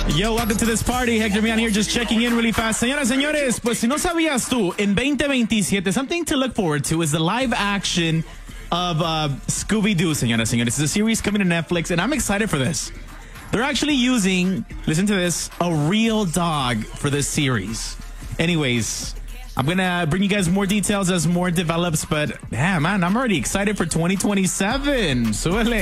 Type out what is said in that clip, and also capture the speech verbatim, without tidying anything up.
Yo, welcome to this party. Hector Mian here, just checking in really fast. Señoras, señores, pues si no sabías tú, en twenty twenty-seven, something to look forward to is the live action of uh, Scooby-Doo, señoras, señores. It's a series coming to Netflix, and I'm excited for this. They're actually using, listen to this, a real dog for this series. Anyways, I'm going to bring you guys more details as more develops, but yeah, man, I'm already excited for twenty twenty-seven. Súbele.